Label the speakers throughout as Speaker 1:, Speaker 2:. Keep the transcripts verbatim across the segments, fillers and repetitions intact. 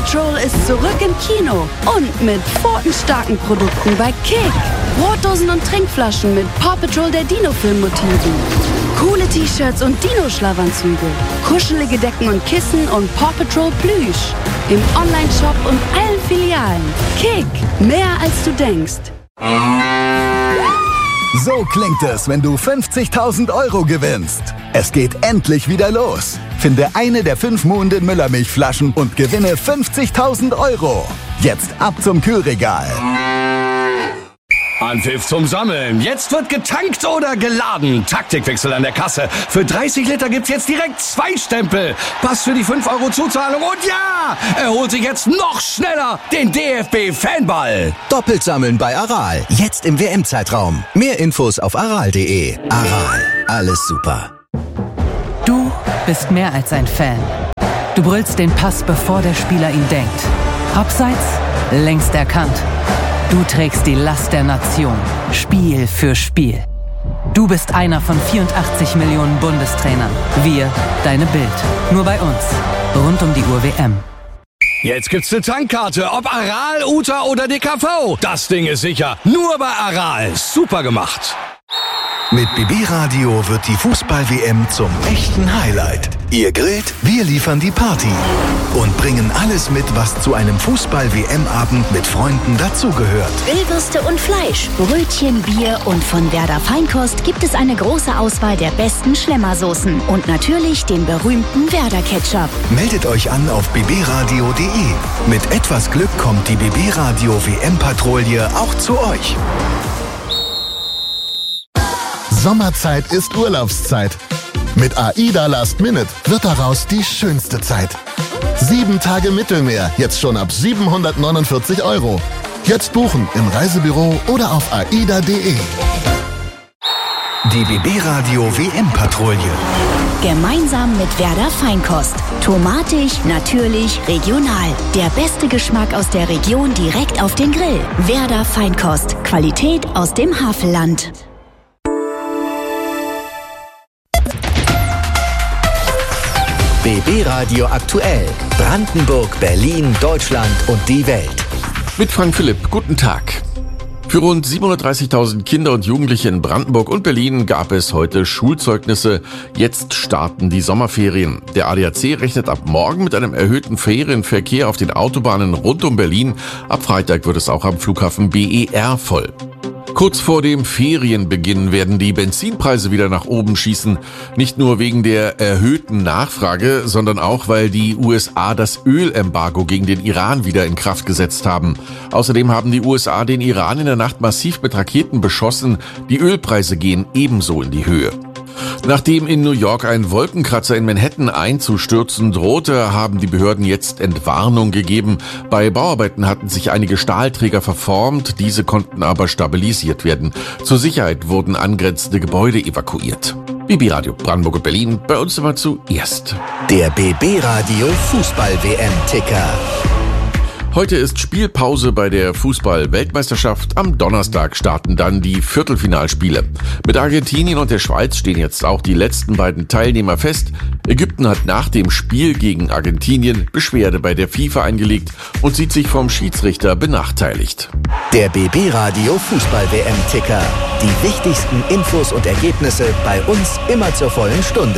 Speaker 1: Patrol ist zurück im Kino und mit pfotenstarken Produkten bei Kick. Brotdosen und Trinkflaschen mit Paw Patrol der Dino-Film-Motiven. Coole T-Shirts und Dino-Schlafanzüge. Kuschelige Decken und Kissen und Paw Patrol Plüsch. Im Online-Shop und allen Filialen. Kick, mehr als du denkst.
Speaker 2: So klingt es, wenn du fünfzigtausend Euro gewinnst. Es geht endlich wieder los. Finde eine der fünf Muhnden Müllermilchflaschen und gewinne fünfzigtausend Euro. Jetzt ab zum Kühlregal.
Speaker 3: Anpfiff zum Sammeln. Jetzt wird getankt oder geladen. Taktikwechsel an der Kasse. Für dreißig Liter gibt's jetzt direkt zwei Stempel. Pass für die fünf Euro Zuzahlung und ja, er holt sich jetzt noch schneller den D F B-Fanball.
Speaker 4: Doppelt sammeln bei Aral. Jetzt im W M-Zeitraum. Mehr Infos auf aral punkt de. Aral. Alles super.
Speaker 5: Du bist mehr als ein Fan. Du brüllst den Pass, bevor der Spieler ihn denkt. Abseits? Längst erkannt. Du trägst die Last der Nation, Spiel für Spiel. Du bist einer von vierundachtzig Millionen Bundestrainern. Wir, deine Bild. Nur bei uns. Rund um die Uhr W M.
Speaker 3: Jetzt gibt's eine Tankkarte, ob Aral, U T A oder D K V. Das Ding ist sicher. Nur bei Aral. Super gemacht.
Speaker 4: Mit B B Radio wird die Fußball-W M zum echten Highlight. Ihr grillt, wir liefern die Party und bringen alles mit, was zu einem Fußball-W M-Abend mit Freunden dazugehört.
Speaker 6: Grillwürste und Fleisch, Brötchen, Bier und von Werder Feinkost gibt es eine große Auswahl der besten Schlemmersoßen und natürlich den berühmten Werder Ketchup.
Speaker 4: Meldet euch an auf b b radio punkt de. Mit etwas Glück kommt die B B Radio W M-Patrouille auch zu euch.
Speaker 7: Sommerzeit ist Urlaubszeit. Mit AIDA Last Minute wird daraus die schönste Zeit. Sieben Tage Mittelmeer, jetzt schon ab siebenhundertneunundvierzig Euro. Jetzt buchen im Reisebüro oder auf aida punkt de.
Speaker 4: Die B B Radio W M-Patrouille.
Speaker 6: Gemeinsam mit Werder Feinkost. Tomatig, natürlich, regional. Der beste Geschmack aus der Region direkt auf den Grill. Werder Feinkost. Qualität aus dem Havelland.
Speaker 4: B B Radio aktuell. Brandenburg, Berlin, Deutschland und die Welt.
Speaker 8: Mit Frank Philipp, guten Tag. Für rund siebenhundertdreißigtausend Kinder und Jugendliche in Brandenburg und Berlin gab es heute Schulzeugnisse. Jetzt starten die Sommerferien. Der A D A C rechnet ab morgen mit einem erhöhten Ferienverkehr auf den Autobahnen rund um Berlin. Ab Freitag wird es auch am Flughafen B E R voll. Kurz vor dem Ferienbeginn werden die Benzinpreise wieder nach oben schießen. Nicht nur wegen der erhöhten Nachfrage, sondern auch, weil die U S A das Ölembargo gegen den Iran wieder in Kraft gesetzt haben. Außerdem haben die U S A den Iran in der Nacht massiv mit Raketen beschossen. Die Ölpreise gehen ebenso in die Höhe. Nachdem in New York ein Wolkenkratzer in Manhattan einzustürzen drohte, haben die Behörden jetzt Entwarnung gegeben. Bei Bauarbeiten hatten sich einige Stahlträger verformt, diese konnten aber stabilisiert werden. Zur Sicherheit wurden angrenzende Gebäude evakuiert. B B Radio Brandenburg und Berlin, bei uns immer zuerst.
Speaker 4: Der B B Radio Fußball-W M-Ticker.
Speaker 8: Heute ist Spielpause bei der Fußball-Weltmeisterschaft. Am Donnerstag starten dann die Viertelfinalspiele. Mit Argentinien und der Schweiz stehen jetzt auch die letzten beiden Teilnehmer fest. Ägypten hat nach dem Spiel gegen Argentinien Beschwerde bei der FIFA eingelegt und sieht sich vom Schiedsrichter benachteiligt.
Speaker 4: Der B B Radio Fußball-W M-Ticker. Die wichtigsten Infos und Ergebnisse bei uns immer zur vollen Stunde.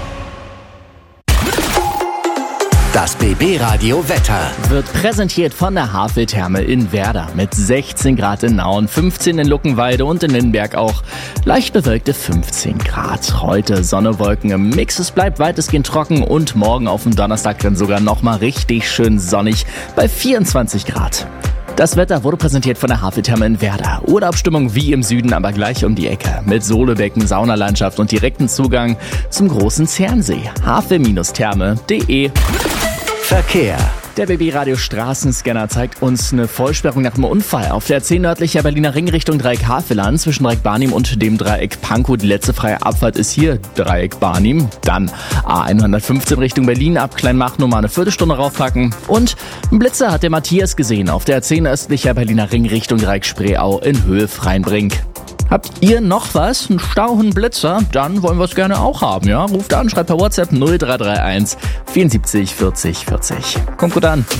Speaker 4: Das B B Radio Wetter
Speaker 9: wird präsentiert von der Haveltherme in Werder mit sechzehn Grad in Nauen, fünfzehn in Luckenwalde und in Lindenberg auch leicht bewölkte fünfzehn Grad. Heute Sonne, Wolken im Mix, es bleibt weitestgehend trocken und morgen auf dem Donnerstag dann sogar nochmal richtig schön sonnig bei vierundzwanzig Grad. Das Wetter wurde präsentiert von der Haveltherme in Werder. Urlaubsstimmung wie im Süden, aber gleich um die Ecke. Mit Solebecken, Saunalandschaft und direkten Zugang zum großen Zernsee. havel Therme punkt de.
Speaker 4: Verkehr.
Speaker 9: Der B B Radio Straßenscanner zeigt uns eine Vollsperrung nach einem Unfall auf der zehn nördlicher Berliner Ring Richtung Dreieck Havelland zwischen Dreieck Barnim und dem Dreieck Pankow. Die letzte freie Abfahrt ist hier Dreieck Barnim. Dann A hundertfünfzehn Richtung Berlin ab Kleinmach nur mal eine Viertelstunde raufpacken. Und einen Blitzer hat der Matthias gesehen auf der zehn östlicher Berliner Ring Richtung Dreieck Spreeau in Höhe Freienbrink. Habt ihr noch was? Einen Stau, einen Blitzer? Dann wollen wir es gerne auch haben, ja? Ruft an, schreibt per WhatsApp null drei drei eins vierundsiebzig vierzig vierzig. Kommt gut an.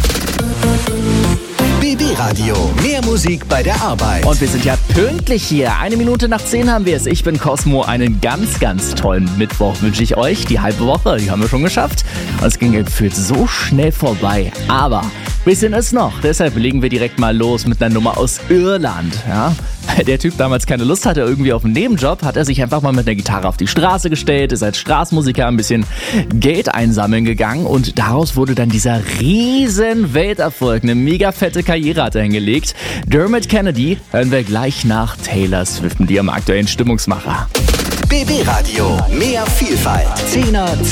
Speaker 4: B B Radio, mehr Musik bei der Arbeit.
Speaker 9: Und wir sind ja pünktlich hier. Eine Minute nach zehn haben wir es. Ich bin Cosmo. Einen ganz, ganz tollen Mittwoch wünsche ich euch. Die halbe Woche, die haben wir schon geschafft. Und es ging gefühlt so schnell vorbei. Aber bisschen ist noch. Deshalb legen wir direkt mal los mit einer Nummer aus Irland. Ja? Weil der Typ damals keine Lust hatte irgendwie auf einen Nebenjob, hat er sich einfach mal mit einer Gitarre auf die Straße gestellt, ist als Straßenmusiker ein bisschen Geld einsammeln gegangen und daraus wurde dann dieser riesen Welterfolg, eine mega fette Karriere hat er hingelegt. Dermot Kennedy hören wir gleich nach Taylor Swift mit ihrem aktuellen Stimmungsmacher.
Speaker 4: B B Radio, mehr Vielfalt. Zehner